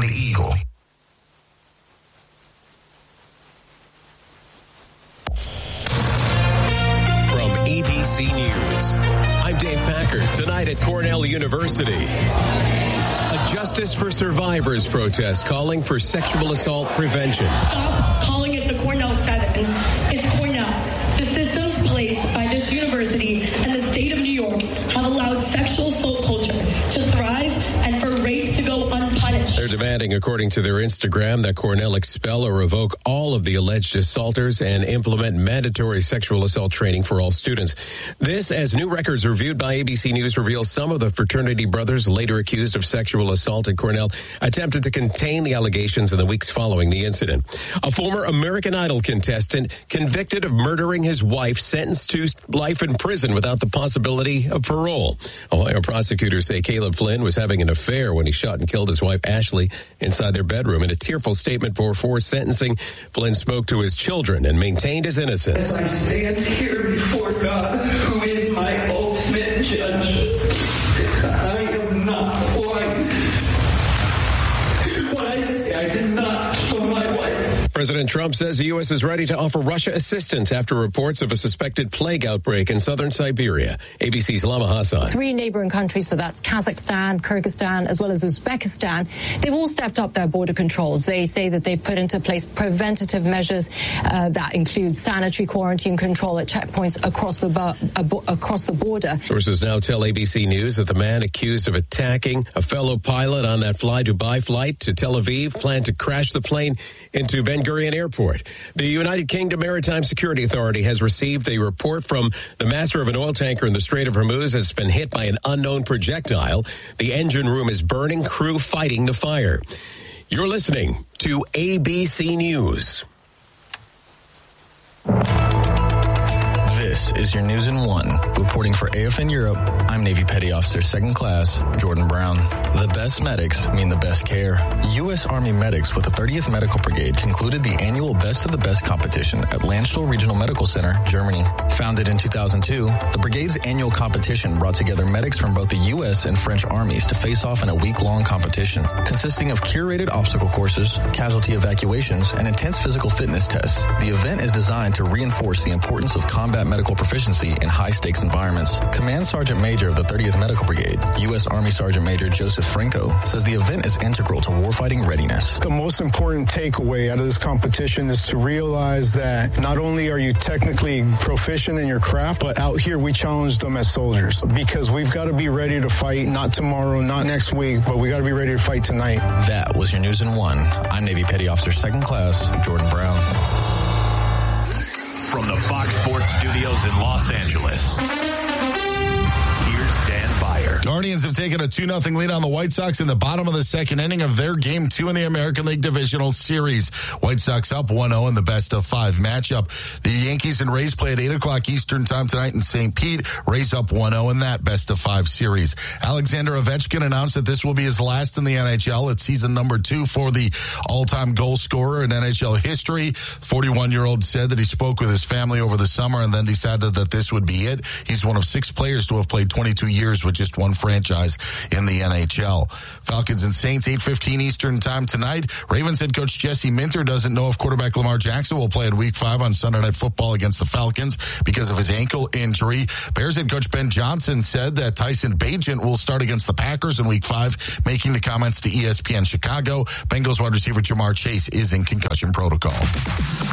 the Eagle. From ABC News, I'm Dave Packard. Tonight at Cornell University, a Justice for Survivors protest calling for sexual assault prevention. Stop calling it the Cornell 7. It's Cornell. The systems placed by this university and the state of New York have allowed sexual assault culture to thrive and for rape to go unpunished. They're demanding, according to their Instagram, that Cornell expel or revoke all of the alleged assaulters and implement mandatory sexual assault training for all students. This, as new records reviewed by ABC News reveal some of the fraternity brothers later accused of sexual assault at Cornell attempted to contain the allegations in the weeks following the incident. A former American Idol contestant convicted of murdering his wife, sentenced to life in prison without the possibility of parole. Ohio prosecutors say Caleb Flynn was having an affair when he shot and killed his wife, Ashley, inside their bedroom. In a tearful statement before sentencing, Flynn spoke to his children and maintained his innocence. As I stand here before God, who is my ultimate judge, I am not lying. When I say I did not kill my wife. President Trump says the U.S. is ready to offer Russia assistance after reports of a suspected plague outbreak in southern Siberia. ABC's Lama Hassan. 3 neighboring countries, so that's Kazakhstan, Kyrgyzstan, as well as Uzbekistan, they've all stepped up their border controls. They say that they've put into place preventative measures that include sanitary quarantine control at checkpoints across the border. Sources now tell ABC News that the man accused of attacking a fellow pilot on that Fly Dubai flight to Tel Aviv planned to crash the plane into Ben Gurion Airport. The United Kingdom Maritime Security Authority has received a report from the master of an oil tanker in the Strait of Hormuz that's been hit by an unknown projectile. The engine room is burning, crew fighting the fire. You're listening to ABC News. This is your News in 1. Reporting for AFN Europe, I'm Navy Petty Officer 2nd Class Jordan Brown. The best medics mean the best care. U.S. Army medics with the 30th Medical Brigade concluded the annual Best of the Best competition at Landstuhl Regional Medical Center, Germany. Founded in 2002, the brigade's annual competition brought together medics from both the U.S. and French armies to face off in a week-long competition, consisting of curated obstacle courses, casualty evacuations, and intense physical fitness tests. The event is designed to reinforce the importance of combat medical proficiency in high-stakes environments. Command Sergeant Major of the 30th Medical Brigade, U.S. Army Sergeant Major Joseph Franco, says the event is integral to warfighting readiness. The most important takeaway out of this competition is to realize that not only are you technically proficient in your craft, but out here we challenge them as soldiers, because we've got to be ready to fight, not tomorrow, not next week, but we got to be ready to fight tonight. That was your News in 1. I'm Navy Petty Officer 2nd Class Jordan Brown. From the Fox Sports Studios in Los Angeles, here's Dan Beyer. Guardians have taken a 2-0 lead on the White Sox in the bottom of the second inning of their Game 2 in the American League Divisional Series. White Sox up 1-0 in the best-of-5 matchup. The Yankees and Rays play at 8 o'clock Eastern time tonight in St. Pete. Rays up 1-0 in that best-of-5 series. Alexander Ovechkin announced that this will be his last in the NHL. It's season number 2 for the all-time goal scorer in NHL history. 41-year-old said that he spoke with his family over the summer and then decided that this would be it. He's one of 6 players to have played 22 years with just one franchise in the NHL. Falcons and Saints, 8:15 Eastern time tonight. Ravens head coach Jesse Minter doesn't know if quarterback Lamar Jackson will play in Week 5 on Sunday Night Football against the Falcons because of his ankle injury. Bears head coach Ben Johnson said that Tyson Bagent will start against the Packers in Week 5, making the comments to ESPN Chicago. Bengals wide receiver Jamar Chase is in concussion protocol.